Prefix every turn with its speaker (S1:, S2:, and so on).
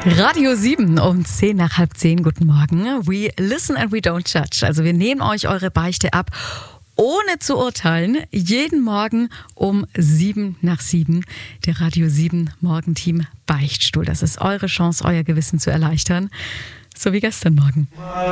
S1: Radio 7 um 10 nach halb 10. Guten Morgen. We listen and we don't judge. Also wir nehmen euch eure Beichte ab, ohne zu urteilen. Jeden Morgen um 7 nach 7. Der Radio 7 Morgenteam Beichtstuhl. Das ist eure Chance, euer Gewissen zu erleichtern. So wie gestern Morgen.